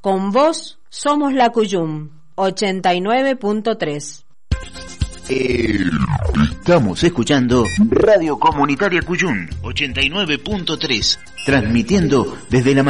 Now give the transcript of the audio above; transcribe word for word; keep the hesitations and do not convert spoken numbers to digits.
Con vos somos la Cuyum, ochenta y nueve punto tres. Estamos escuchando Radio Comunitaria Cuyum, ochenta y nueve punto tres, transmitiendo desde la